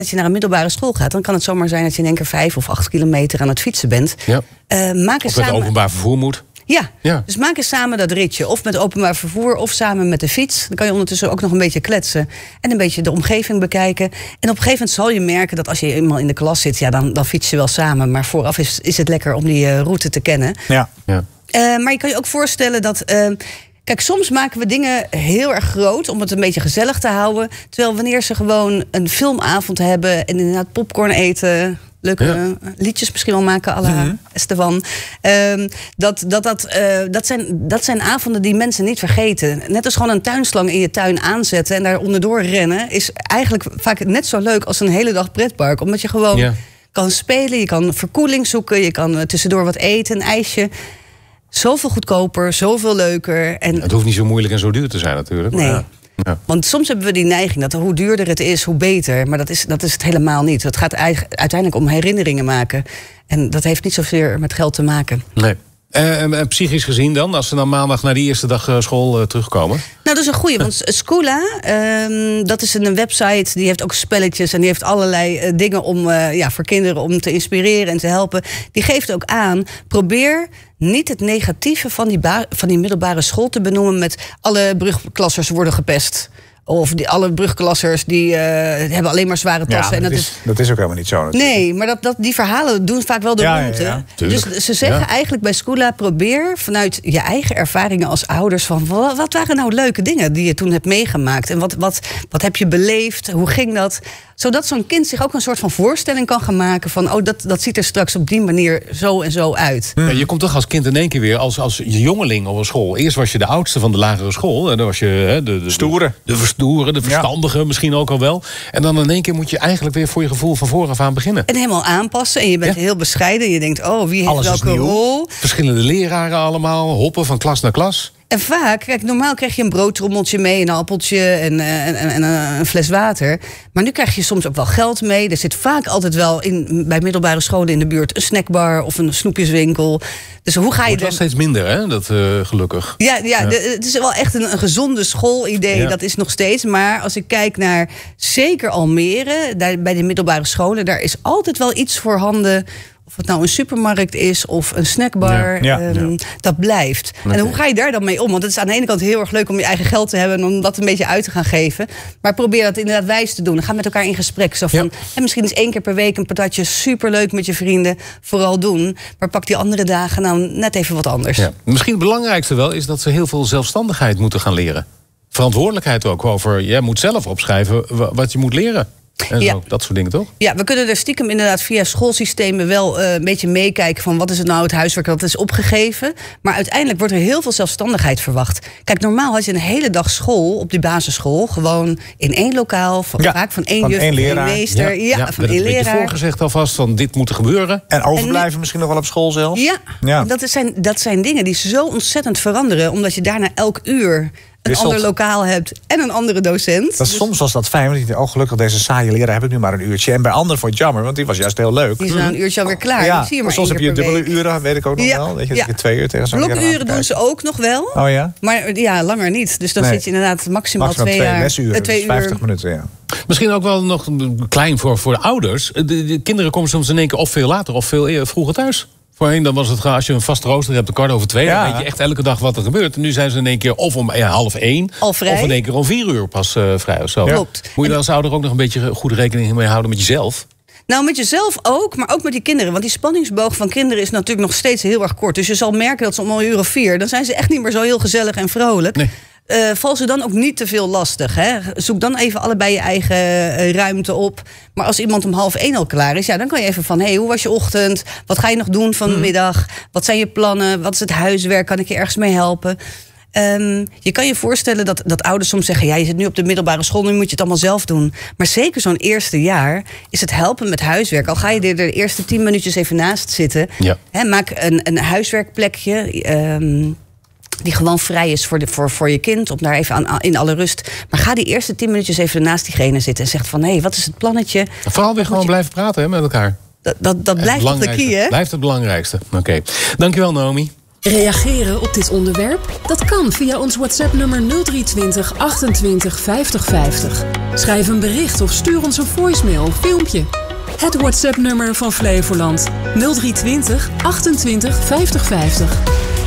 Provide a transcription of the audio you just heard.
Als je naar een middelbare school gaat, dan kan het zomaar zijn dat je in één keer 5 of 8 kilometer aan het fietsen bent. Ja. Maak eens of met samen... openbaar vervoer moet. Ja, dus maak eens samen dat ritje. Of met openbaar vervoer, of samen met de fiets. Dan kan je ondertussen ook nog een beetje kletsen. En een beetje de omgeving bekijken. En op een gegeven moment zal je merken dat als je eenmaal in de klas zit... dan fiets je wel samen. Maar vooraf is het lekker om die route te kennen. Ja. Maar je kan je ook voorstellen dat... Kijk, soms maken we dingen heel erg groot om het een beetje gezellig te houden. Terwijl wanneer ze gewoon een filmavond hebben en inderdaad popcorn eten... leuke liedjes misschien wel maken, à la Esteban. Dat zijn avonden die mensen niet vergeten. Net als gewoon een tuinslang in je tuin aanzetten... en daar onderdoor rennen... is eigenlijk vaak net zo leuk als een hele dag pretpark. Omdat je gewoon kan spelen, je kan verkoeling zoeken... je kan tussendoor wat eten, een ijsje... Zoveel goedkoper, zoveel leuker. En het hoeft niet zo moeilijk en zo duur te zijn natuurlijk. Nee. Maar ja. Want soms hebben we die neiging dat hoe duurder het is, hoe beter. Maar dat is het helemaal niet. Het gaat uiteindelijk om herinneringen maken. En dat heeft niet zoveel met geld te maken. Nee. Psychisch gezien dan, als ze dan maandag naar die eerste dag school terugkomen? Nou, dat is een goeie, want Schoola, dat is een website, die heeft ook spelletjes... en die heeft allerlei dingen om, voor kinderen om te inspireren en te helpen. Die geeft ook aan, probeer niet het negatieve van die middelbare school te benoemen... met alle brugklassers worden gepest. Of alle brugklassers die hebben alleen maar zware tassen. Ja, dat is ook helemaal niet zo. Natuurlijk. Nee, maar die verhalen doen vaak wel de ronde. Ja, dus ze zeggen eigenlijk bij Schoola... probeer vanuit je eigen ervaringen als ouders... van wat waren nou leuke dingen die je toen hebt meegemaakt? En wat heb je beleefd? Hoe ging dat? Zodat zo'n kind zich ook een soort van voorstelling kan gaan maken... van dat ziet er straks op die manier zo en zo uit. Ja, je komt toch als kind in één keer weer als jongeling op een school. Eerst was je de oudste van de lagere school. En dan was je de stoere. De verstandige misschien ook al wel. En dan in één keer moet je eigenlijk weer voor je gevoel van vooraf aan beginnen. En helemaal aanpassen. En je bent heel bescheiden. Je denkt, wie heeft welke rol? Verschillende leraren allemaal. Hoppen van klas naar klas. En vaak, kijk, normaal krijg je een broodtrommeltje mee, een appeltje en een fles water. Maar nu krijg je soms ook wel geld mee. Er zit vaak altijd wel bij middelbare scholen in de buurt een snackbar of een snoepjeswinkel. Dus hoe ga je het wel steeds minder, hè? Dat gelukkig. Ja. Het is wel echt een gezonde schoolidee, dat is nog steeds. Maar als ik kijk naar zeker Almere, bij de middelbare scholen, daar is altijd wel iets voorhanden. Of het nou een supermarkt is of een snackbar, dat blijft. Okay. En hoe ga je daar dan mee om? Want het is aan de ene kant heel erg leuk om je eigen geld te hebben... en om dat een beetje uit te gaan geven. Maar probeer dat inderdaad wijs te doen. Ga met elkaar in gesprek. Zo van, misschien is 1 keer per week een patatje superleuk met je vrienden. Vooral doen. Maar pak die andere dagen nou net even wat anders. Ja. Misschien het belangrijkste wel is dat ze heel veel zelfstandigheid moeten gaan leren. Verantwoordelijkheid ook over. Jij moet zelf opschrijven wat je moet leren. En zo, dat soort dingen, toch? Ja, we kunnen er stiekem inderdaad via schoolsystemen wel een beetje meekijken van wat is het nou het huiswerk dat is opgegeven. Maar uiteindelijk wordt er heel veel zelfstandigheid verwacht. Kijk, normaal had je een hele dag school op die basisschool. Gewoon in 1 lokaal, vaak van 1 juf, 1 meester. Van 1 leraar. Je voorgezegd alvast van dit moet er gebeuren. En overblijven misschien nog wel op school zelfs. Ja. Dat zijn dingen die zo ontzettend veranderen. Omdat je daarna elk uur een ander lokaal hebt en een andere docent. Soms was dat fijn, want je denkt, gelukkig deze saaie leraar heb ik nu maar een uurtje. En bij anderen vond je het jammer, want die was juist heel leuk. Die is na een uurtje alweer klaar. Ja, zie je maar soms heb je dubbele uren, weet ik ook nog wel. Weet je, dat je 2 uur tegen zo'n leraar blokuren doen ze ook nog wel. Oh ja? Maar langer niet. Dus dan zit je inderdaad maximaal 2 lesuren, 2 uur. 50 minuten, Misschien ook wel nog klein voor de ouders. De kinderen komen soms in één keer of veel later of veel vroeger thuis. Voorheen dan was het als je een vast rooster hebt, 1:15. Dan weet je echt elke dag wat er gebeurt. En nu zijn ze in één keer of om 12:30 of in één keer om 4 uur pas vrij of zo. Klopt. Moet je er als ouder ook nog een beetje goede rekening mee houden met jezelf? Nou, met jezelf ook, maar ook met die kinderen. Want die spanningsboog van kinderen is natuurlijk nog steeds heel erg kort. Dus je zal merken dat ze om 1:04, dan zijn ze echt niet meer zo heel gezellig en vrolijk. Nee. Val ze dan ook niet te veel lastig. Hè? Zoek dan even allebei je eigen ruimte op. Maar als iemand om 12:30 al klaar is, dan kan je even van, hoe was je ochtend? Wat ga je nog doen vanmiddag? Wat zijn je plannen? Wat is het huiswerk? Kan ik je ergens mee helpen? Je kan je voorstellen dat ouders soms zeggen, je zit nu op de middelbare school, nu moet je het allemaal zelf doen. Maar zeker zo'n eerste jaar is het helpen met huiswerk. Al ga je er de eerste 10 minuutjes even naast zitten. Maak een huiswerkplekje. Die gewoon vrij is voor je kind, om daar even in alle rust. Maar ga die eerste 10 minuutjes even naast diegene zitten en zegt van, wat is het plannetje? Vooral weer gewoon blijven praten met elkaar. Dat blijft op de key, hè? Blijft het belangrijkste. Oké. Dankjewel, Naomi. Reageren op dit onderwerp? Dat kan via ons WhatsApp-nummer 0320 28 50 50. Schrijf een bericht of stuur ons een voicemail of filmpje. Het WhatsApp-nummer van Flevoland 0320 28 50 50.